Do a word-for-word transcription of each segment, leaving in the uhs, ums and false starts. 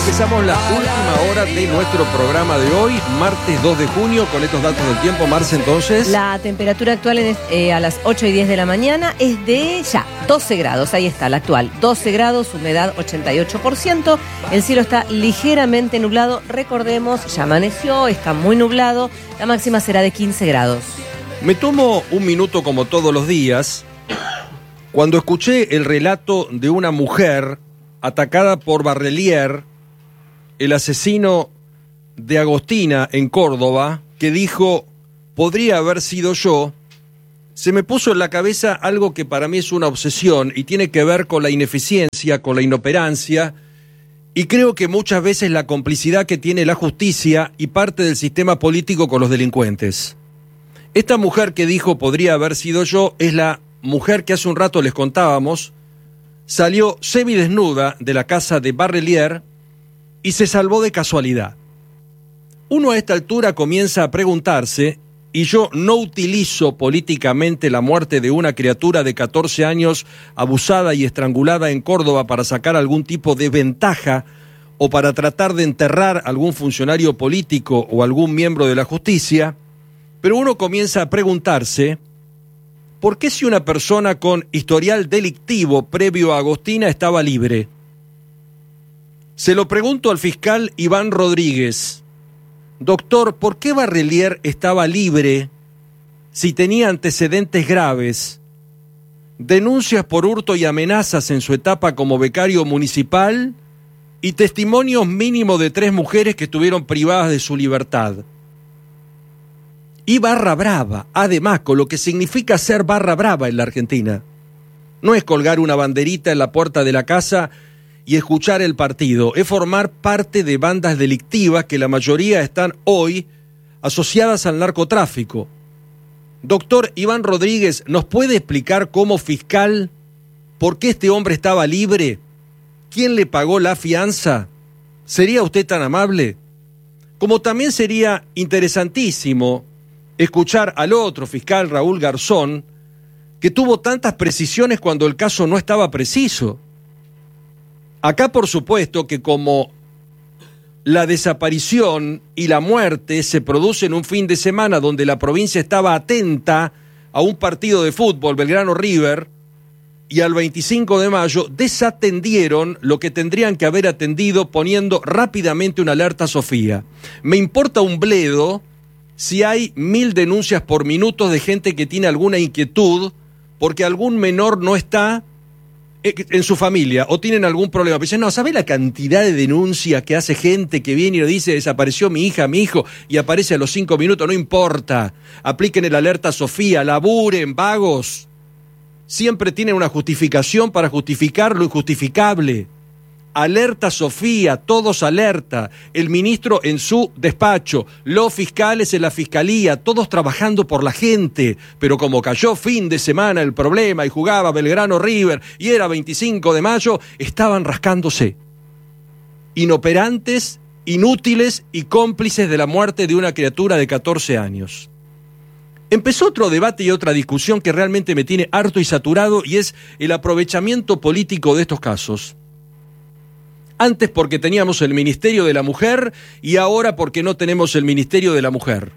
Empezamos la última hora de nuestro programa de hoy, martes dos de junio, con estos datos del tiempo. Marce, entonces. La temperatura actual es, eh, a las ocho y diez de la mañana es de ya doce grados, ahí está la actual, doce grados, humedad ochenta y ocho por ciento, el cielo está ligeramente nublado, recordemos, ya amaneció, está muy nublado, la máxima será de quince grados. Me tomo un minuto como todos los días, cuando escuché el relato de una mujer atacada por Barrelier, el asesino de Agostina en Córdoba, que dijo, podría haber sido yo. Se me puso en la cabeza algo que para mí es una obsesión y tiene que ver con la ineficiencia, con la inoperancia, y creo que muchas veces la complicidad que tiene la justicia y parte del sistema político con los delincuentes. Esta mujer que dijo podría haber sido yo es la mujer que hace un rato les contábamos, salió semidesnuda de la casa de Barrelier y se salvó de casualidad. Uno a esta altura comienza a preguntarse, y yo no utilizo políticamente la muerte de una criatura de catorce años abusada y estrangulada en Córdoba para sacar algún tipo de ventaja o para tratar de enterrar a algún funcionario político o algún miembro de la justicia, pero uno comienza a preguntarse, ¿por qué si una persona con historial delictivo previo a Agostina estaba libre? Se lo pregunto al fiscal Iván Rodríguez. Doctor, ¿por qué Barrelier estaba libre si tenía antecedentes graves, denuncias por hurto y amenazas en su etapa como becario municipal y testimonios mínimos de tres mujeres que estuvieron privadas de su libertad? Y barra brava, además, con lo que significa ser barra brava en la Argentina. No es colgar una banderita en la puerta de la casa y escuchar el partido, es formar parte de bandas delictivas que la mayoría están hoy asociadas al narcotráfico. Doctor Iván Rodríguez, ¿nos puede explicar como fiscal por qué este hombre estaba libre? ¿Quién le pagó la fianza? ¿Sería usted tan amable? Como también sería interesantísimo escuchar al otro fiscal, Raúl Garzón, que tuvo tantas precisiones cuando el caso no estaba preciso. Acá, por supuesto, que como la desaparición y la muerte se producen un fin de semana donde la provincia estaba atenta a un partido de fútbol, Belgrano River, y al veinticinco de mayo desatendieron lo que tendrían que haber atendido poniendo rápidamente una alerta a Sofía. Me importa un bledo si hay mil denuncias por minuto de gente que tiene alguna inquietud porque algún menor no está en su familia o tienen algún problema. Pero dicen, no, ¿sabe la cantidad de denuncias que hace gente que viene y le dice desapareció mi hija, mi hijo, y aparece a los cinco minutos? No importa, apliquen el alerta Sofía, laburen, vagos. Siempre tienen una justificación para justificar lo injustificable. Alerta Sofía, todos alerta, el ministro en su despacho, los fiscales en la fiscalía, todos trabajando por la gente, pero como cayó fin de semana el problema y jugaba Belgrano River y era veinticinco de mayo, estaban rascándose. Inoperantes, inútiles y cómplices de la muerte de una criatura de catorce años. Empezó otro debate y otra discusión que realmente me tiene harto y saturado, y es el aprovechamiento político de estos casos. Antes porque teníamos el Ministerio de la Mujer y ahora porque no tenemos el Ministerio de la Mujer.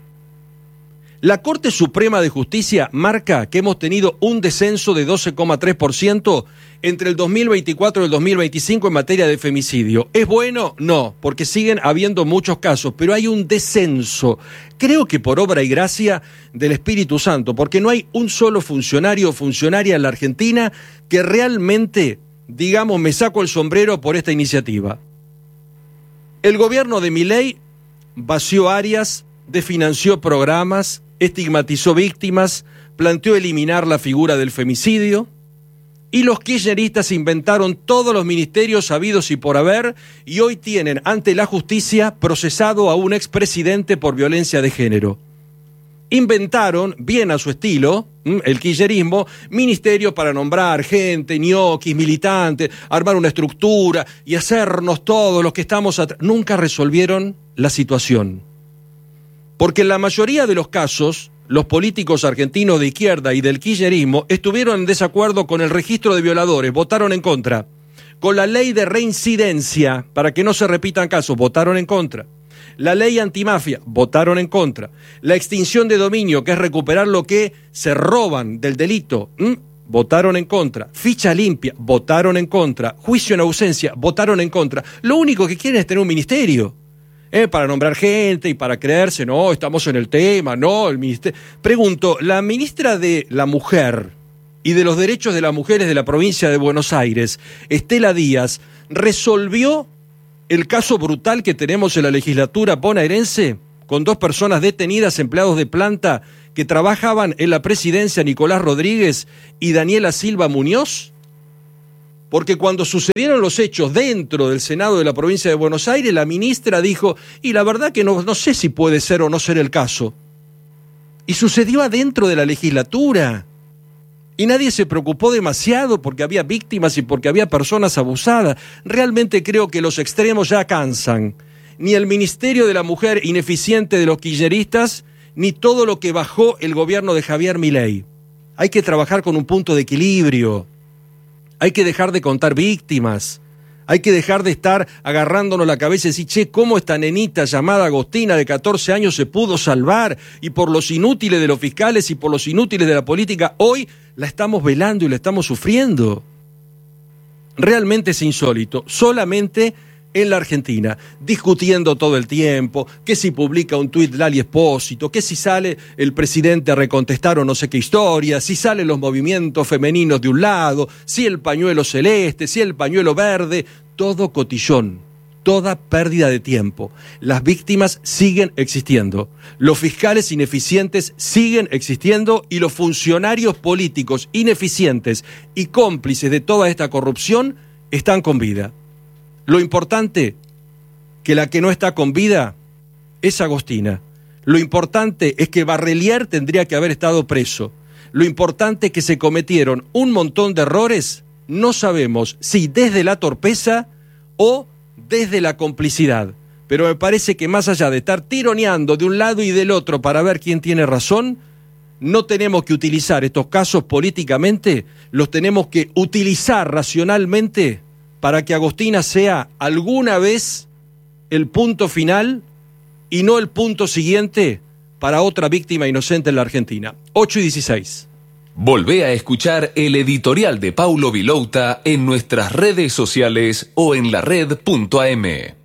La Corte Suprema de Justicia marca que hemos tenido un descenso de doce coma tres por ciento entre el dos mil veinticuatro y el dos mil veinticinco en materia de femicidio. ¿Es bueno? No, porque siguen habiendo muchos casos, pero hay un descenso. Creo que por obra y gracia del Espíritu Santo, porque no hay un solo funcionario o funcionaria en la Argentina que realmente, digamos, me saco el sombrero por esta iniciativa. El gobierno de Milei vació áreas, desfinanció programas, estigmatizó víctimas, planteó eliminar la figura del femicidio, y los kirchneristas inventaron todos los ministerios habidos y por haber, y hoy tienen ante la justicia procesado a un expresidente por violencia de género. Inventaron, bien a su estilo, el kirchnerismo, ministerio para nombrar gente, ñoquis, militantes, armar una estructura y hacernos todos los que estamos atrás. Nunca resolvieron la situación. Porque en la mayoría de los casos, los políticos argentinos de izquierda y del kirchnerismo estuvieron en desacuerdo con el registro de violadores, votaron en contra. con la ley de reincidencia, para que no se repitan casos, votaron en contra. La ley antimafia, votaron en contra. La extinción de dominio, que es recuperar lo que se roban del delito, ¿m? votaron en contra. Ficha limpia, votaron en contra. Juicio en ausencia, votaron en contra. Lo único que quieren es tener un ministerio, ¿eh? para nombrar gente y para creerse, no, estamos en el tema, no, el ministerio. Pregunto, la ministra de la Mujer y de los Derechos de las Mujeres de la provincia de Buenos Aires, Estela Díaz, ¿resolvió el caso brutal que tenemos en la legislatura bonaerense, con dos personas detenidas, empleados de planta, que trabajaban en la presidencia, Nicolás Rodríguez y Daniela Silva Muñoz? Porque cuando sucedieron los hechos dentro del Senado de la provincia de Buenos Aires, la ministra dijo, y la verdad que no, no sé si puede ser o no ser el caso. Y sucedió adentro de la legislatura. Y nadie se preocupó demasiado porque había víctimas y porque había personas abusadas. Realmente creo que los extremos ya cansan. Ni el Ministerio de la Mujer ineficiente de los kirchneristas, ni todo lo que bajó el gobierno de Javier Milei. Hay que trabajar con un punto de equilibrio. Hay que dejar de contar víctimas. Hay que dejar de estar agarrándonos la cabeza y decir, che, ¿cómo esta nenita llamada Agostina de catorce años se pudo salvar? Y por los inútiles de los fiscales y por los inútiles de la política, hoy la estamos velando y la estamos sufriendo. Realmente es insólito. Solamente en la Argentina, discutiendo todo el tiempo, que si publica un tuit Lali Espósito, que si sale el presidente a recontestar o no sé qué historia, si salen los movimientos femeninos de un lado, si el pañuelo celeste, si el pañuelo verde, todo cotillón, toda pérdida de tiempo. Las víctimas siguen existiendo, los fiscales ineficientes siguen existiendo y los funcionarios políticos ineficientes y cómplices de toda esta corrupción están con vida. Lo importante, que la que no está con vida es Agostina. Lo importante es que Barrelier tendría que haber estado preso. Lo importante es que se cometieron un montón de errores, no sabemos si desde la torpeza o desde la complicidad. Pero me parece que más allá de estar tironeando de un lado y del otro para ver quién tiene razón, no tenemos que utilizar estos casos políticamente, los tenemos que utilizar racionalmente para que Agostina sea alguna vez el punto final y no el punto siguiente para otra víctima inocente en la Argentina. ocho y dieciséis. Volvé a escuchar el editorial de Paulo Vilouta en nuestras redes sociales o en la red punto a eme.